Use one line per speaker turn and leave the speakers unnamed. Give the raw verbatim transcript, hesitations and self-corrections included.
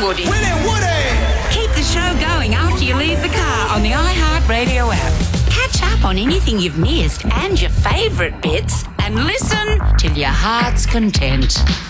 Woody.
Willie Woody!
Keep the show going after you leave the car on the iHeartRadio app. Catch up on anything you've missed and your favourite bits and listen till your heart's content.